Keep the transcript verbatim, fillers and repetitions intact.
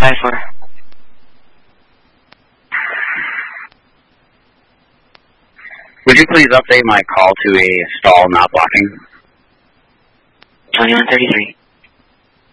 five four. Would you please update my call to a stall not blocking? twenty-one thirty-three.